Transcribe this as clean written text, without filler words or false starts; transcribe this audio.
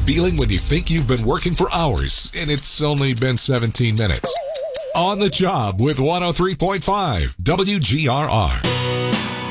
feeling when you think you've been working for hours and it's only been 17 minutes? On the Job with 103.5 WGRR.